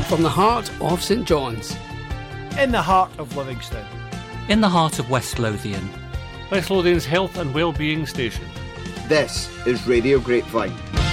from the heart of St John's. In the heart of Livingston. In the heart of West Lothian. West Lothian's health and well-being station. This is Radio Grapevine.